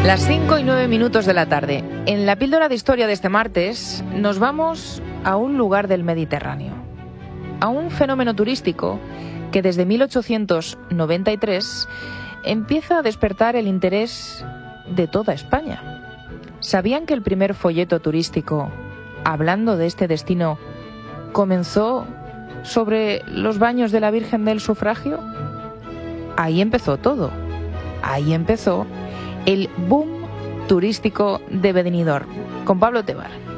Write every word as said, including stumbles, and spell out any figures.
Las cinco y nueve minutos de la tarde. En la píldora de historia de este martes nos vamos a un lugar del Mediterráneo, a un fenómeno turístico que desde mil ochocientos noventa y tres empieza a despertar el interés de toda España. ¿Sabían que el primer folleto turístico, hablando de este destino, comenzó sobre los baños de la Virgen del Sufragio? Ahí empezó todo. Ahí empezó el boom turístico de Benidorm, con Pablo Tebar.